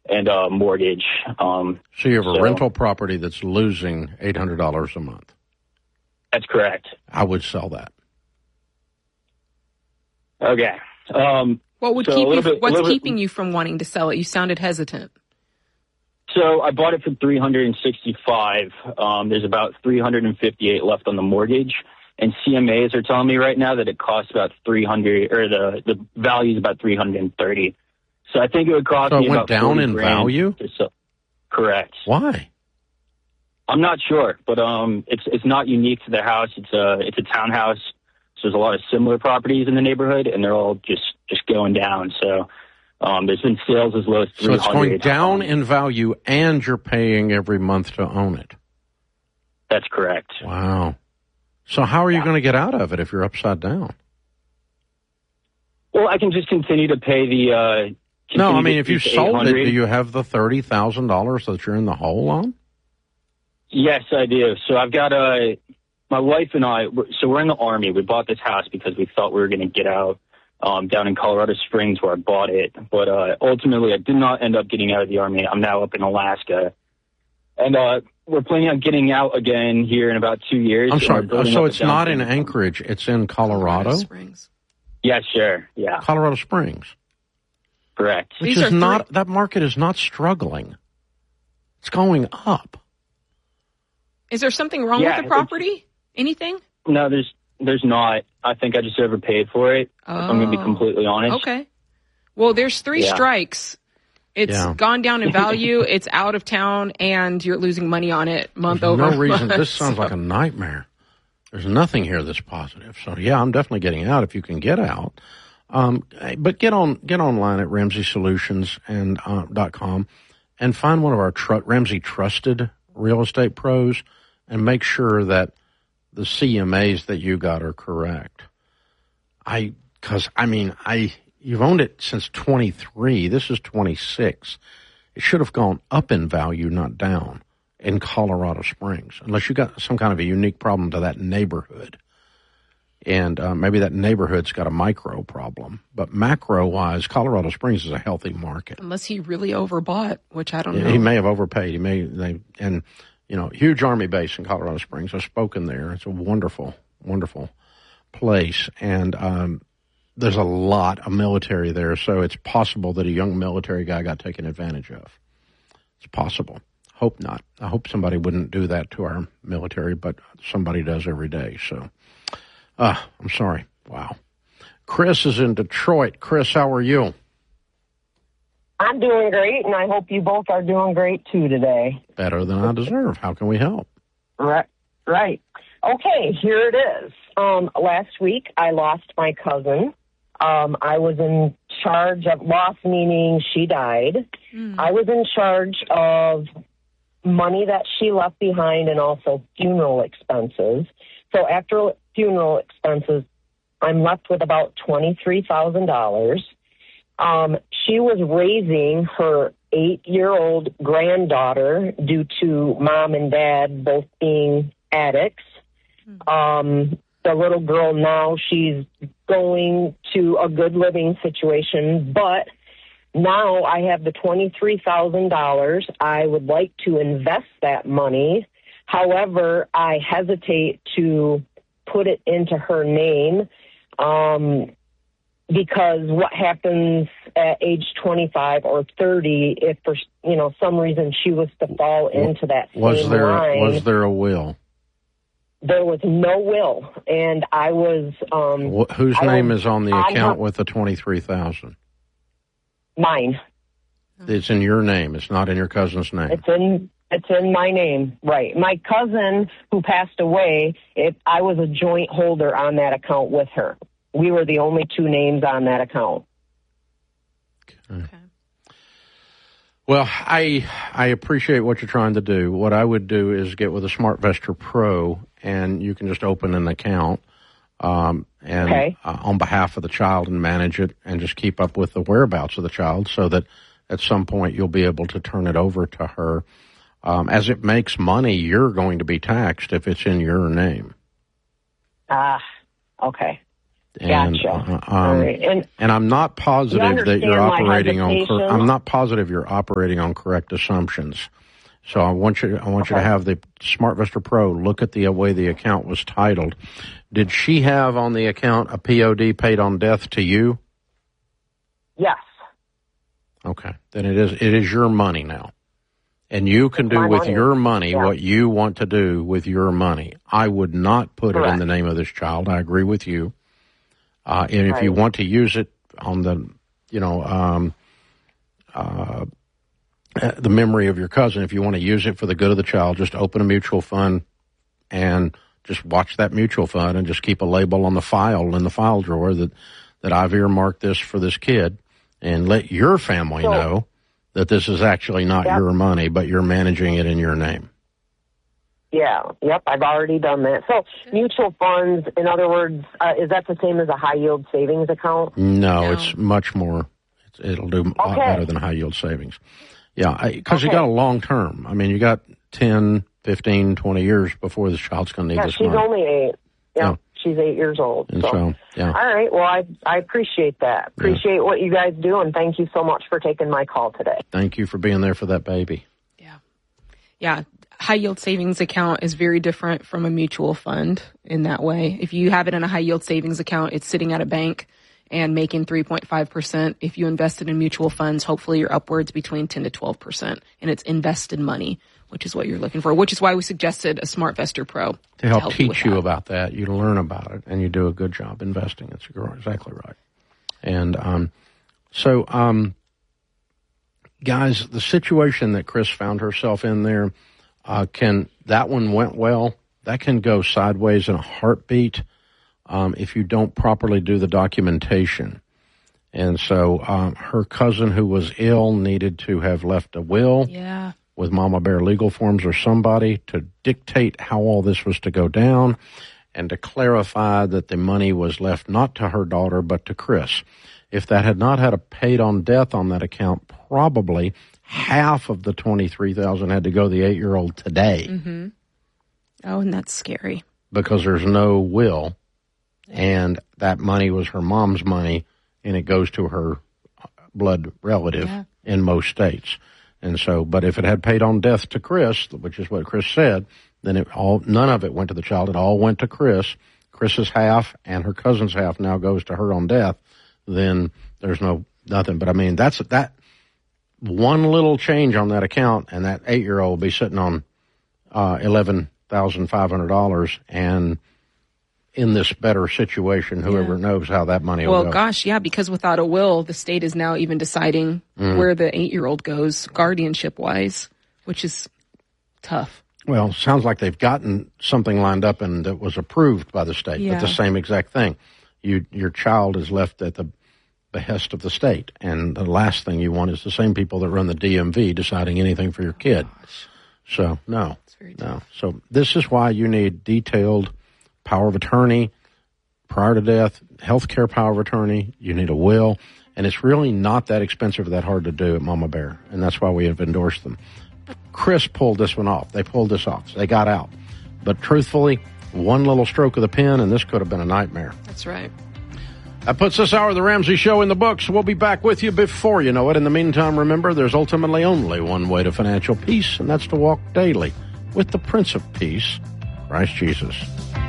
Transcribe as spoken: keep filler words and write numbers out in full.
and uh, mortgage. Um, so you have a so, rental property that's losing eight hundred dollars a month. That's correct. I would sell that. Okay. Um, what would so keep you? Bit, what's keeping bit, you from wanting to sell it? You sounded hesitant. So I bought it for three hundred sixty-five. Um, there's about three hundred fifty-eight left on the mortgage, and C M As are telling me right now that it costs about three hundred, or the the value is about three hundred thirty. So I think it would cost so me it went about down in value. So, correct. Why? I'm not sure, but um, it's it's not unique to the house. It's a it's a townhouse. So there's a lot of similar properties in the neighborhood, and they're all just, just going down. So um, there's been sales as low as three hundred. So it's going down in value, and you're paying every month to own it. That's correct. Wow. So how are you yeah. going to get out of it if you're upside down? Well, I can just continue to pay the. Uh, no, I mean, if you sold it, do you have the thirty thousand dollars that you're in the hole on? Yes, I do. So I've got a. My wife and I, so we're in the Army. We bought this house because we thought we were going to get out um, down in Colorado Springs where I bought it. But uh, ultimately, I did not end up getting out of the Army. I'm now up in Alaska. And uh, we're planning on getting out again here in about two years. I'm sorry. So it's not in Anchorage. It's in Colorado? Colorado Springs. Yes, sure. Yeah. Colorado Springs. Correct. Which These is are three- not, that market is not struggling. It's going up. Is there something wrong yeah, with the property? Anything? No, there's there's not. I think I just overpaid for it. Oh. I'm going to be completely honest. Okay. Well, there's three yeah. strikes. It's yeah. gone down in value, it's out of town, and you're losing money on it month There's over no reason. month. This sounds so. like a nightmare. There's nothing here that's positive. So, yeah, I'm definitely getting out if you can get out. Um, but get on get online at Ramsey Solutions and uh, dot com and find one of our tr- Ramsey Trusted Real Estate Pros and make sure that the C M As that you got are correct. I, cause I mean, I, you've owned it since twenty-three. This is twenty-six. It should have gone up in value, not down in Colorado Springs, unless you got some kind of a unique problem to that neighborhood. And uh, maybe that neighborhood's got a micro problem. But macro-wise, Colorado Springs is a healthy market. Unless he really overbought, which I don't know. He may have overpaid. He may, they, and, you know, huge Army base in Colorado Springs. I've spoken there. It's a wonderful, wonderful place. And um, there's a lot of military there, so it's possible that a young military guy got taken advantage of. It's possible. Hope not. I hope somebody wouldn't do that to our military, but somebody does every day. So, uh, I'm sorry. Wow. Chris is in Detroit. Chris, how are you? I'm doing great, and I hope you both are doing great, too, today. Better than I deserve. How can we help? Right. Right. Okay, here it is. Um, last week, I lost my cousin. Um, I was in charge of, lost meaning she died. Mm. I was in charge of money that she left behind and also funeral expenses. So after funeral expenses, I'm left with about twenty-three thousand dollars. Um, she was raising her eight-year-old granddaughter due to mom and dad both being addicts. Um, the little girl now, she's going to a good living situation, but now I have the twenty-three thousand dollars. I would like to invest that money. However, I hesitate to put it into her name. Um, Because what happens at age twenty-five or thirty, if for you know some reason she was to fall into that same was there line, was there a will? There was no will, and I was. Um, Wh- whose I name was is on the on account her, with the twenty-three thousand? Mine. It's in your name. It's not in your cousin's name. It's in. It's in my name, right? My cousin who passed away, it, I was a joint holder on that account with her. We were the only two names on that account. Okay. okay. Well, I I appreciate what you're trying to do. What I would do is get with a SmartVestor Pro, and you can just open an account um, and okay. uh, on behalf of the child and manage it and just keep up with the whereabouts of the child so that at some point you'll be able to turn it over to her. Um, as it makes money, you're going to be taxed if it's in your name. Ah, okay. And, Gotcha. uh, um, All right. And, and I'm not positive you that you're understand my operating on. Cor- hesitation? I'm not positive you're operating on correct assumptions. So I want you. I want Okay. you to have the SmartVestor Pro look at the way the account was titled. Did she have on the account a P O D, paid on death, to you? yes. Okay, then it is. It is your money now, and you can do My with money. your money Yeah. what you want to do with your money. I would not put it in Correct. the name of this child. I agree with you. Uh, and if Right. you want to use it on the, you know, um, uh, the memory of your cousin, if you want to use it for the good of the child, just open a mutual fund and just watch that mutual fund and just keep a label on the file in the file drawer that, that I've earmarked this for this kid, and let your family So- know that this is actually not Yep. your money, but you're managing it in your name. Yeah, yep, I've already done that. So mutual funds, in other words, uh, is that the same as a high-yield savings account? No, No. it's much more. It's, it'll do a lot Okay. better than high yield savings. Yeah, because you Okay. got a long term. I mean, you got ten, fifteen, twenty years before this child's going to need Yeah, this she's money. only eight. Yeah, Yeah. she's eight years old. And so. so, yeah. All right, well, I, I appreciate that. Appreciate what you guys do, and thank you so much for taking my call today. Thank you for being there for that baby. Yeah. Yeah. High yield savings account is very different from a mutual fund in that way. If you have it in a high yield savings account, it's sitting at a bank and making three point five percent. If you invest it in mutual funds, hopefully you're upwards between ten to twelve percent, and it's invested money, which is what you're looking for, which is why we suggested a SmartVestor Pro To help, you with teach you that. about that, you learn about it, and you do a good job investing. That's exactly right. And um, so, um, guys, the situation that Chris found herself in there, uh, can that one went well. That can go sideways in a heartbeat um, if you don't properly do the documentation. And so um, her cousin who was ill needed to have left a will Yeah. with Mama Bear Legal Forms or somebody to dictate how all this was to go down and to clarify that the money was left not to her daughter but to Chris. If that had not had a paid on death on that account, probably half of the twenty-three thousand dollars had to go to the eight-year-old today Mm-hmm. Oh, and that's scary. because there's no will, and that money was her mom's money, and it goes to her blood relative Yeah. in most states. And so, but if it had paid on death to Chris, which is what Chris said, then it all, none of it went to the child. It all went to Chris. Chris's half and her cousin's half now goes to her on death. Then there's no, nothing. But I mean, that's, that one little change on that account and that eight-year-old will be sitting on, uh, eleven thousand five hundred dollars and in this better situation, whoever Yeah. knows how that money will Well, go. gosh, yeah, because without a will, the state is now even deciding Mm. where the eight-year-old goes guardianship-wise, which is tough. Well, sounds like they've gotten something lined up and that was approved by the state. Yeah. But the same exact thing. You, your child is left at the behest of the state. And the last thing you want is the same people that run the D M V deciding anything for your kid. So, no. It's very No. tough. So this is why you need detailed power of attorney, prior to death, health care power of attorney. You need a will. And it's really not that expensive or that hard to do at Mama Bear. And that's why we have endorsed them. Chris pulled this one off. They pulled this off. They got out. But truthfully, one little stroke of the pen, and this could have been a nightmare. That's right. That puts this hour of the Ramsey Show in the books. We'll be back with you before you know it. In the meantime, remember, there's ultimately only one way to financial peace, and that's to walk daily with the Prince of Peace, Christ Jesus.